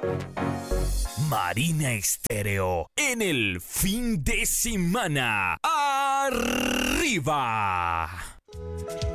Marina Estéreo en el fin de semana. ¡Arriba!